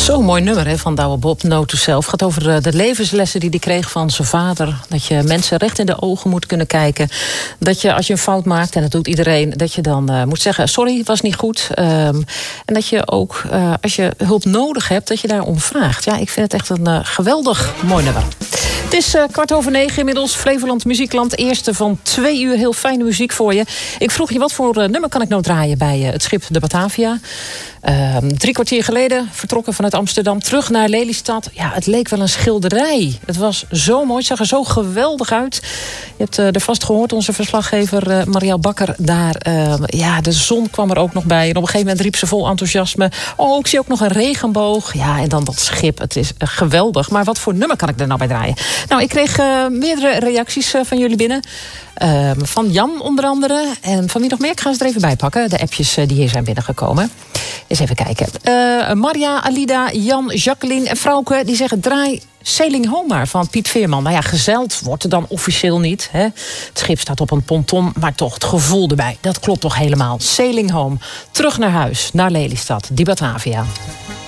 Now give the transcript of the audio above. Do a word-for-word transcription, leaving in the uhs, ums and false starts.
Zo'n mooi nummer hè, van Douwe Bob, Note to Self. Het gaat over uh, de levenslessen die hij kreeg van zijn vader. Dat je mensen recht in de ogen moet kunnen kijken. Dat je als je een fout maakt, en dat doet iedereen, dat je dan uh, moet zeggen, sorry, het was niet goed. Um, en dat je ook, uh, als je hulp nodig hebt, dat je daarom vraagt. Ja, ik vind het echt een uh, geweldig mooi nummer. Het is uh, kwart over negen inmiddels. Flevoland Muziekland. Eerste van twee uur heel fijne muziek voor je. Ik vroeg je, wat voor uh, nummer kan ik nou draaien bij uh, het schip de Batavia? Uh, drie kwartier geleden vertrokken vanuit Amsterdam terug naar Lelystad. Ja, het leek wel een schilderij. Het was zo mooi, het zag er zo geweldig uit. Je hebt uh, er vast gehoord, onze verslaggever uh, Marielle Bakker daar. Uh, ja, de zon kwam er ook nog bij. En op een gegeven moment riep ze vol enthousiasme. Oh, ik zie ook nog een regenboog. Ja, en dan dat schip. Het is uh, geweldig. Maar wat voor nummer kan ik er nou bij draaien? Nou, ik kreeg uh, meerdere reacties uh, van jullie binnen. Uh, van Jan onder andere. En van wie nog meer? Ik ga ze er even bij pakken. De appjes uh, die hier zijn binnengekomen. Eens even kijken. Uh, Maria, Alida, Jan, Jacqueline en Frauke, die zeggen draai Sailing Home maar van Piet Veerman. Nou ja, gezeild wordt er dan officieel niet. Hè? Het schip staat op een ponton, maar toch het gevoel erbij. Dat klopt toch helemaal. Sailing Home. Terug naar huis, naar Lelystad, die Batavia.